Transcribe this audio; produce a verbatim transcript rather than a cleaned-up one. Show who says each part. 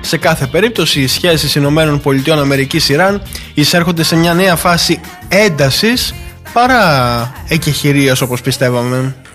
Speaker 1: Σε κάθε περίπτωση, οι σχέσεις Ηνωμένων Πολιτειών Αμερικής-Ιράν εισέρχονται σε μια νέα φάση έντασης παρά εκεχηρίας όπως πιστεύαμε.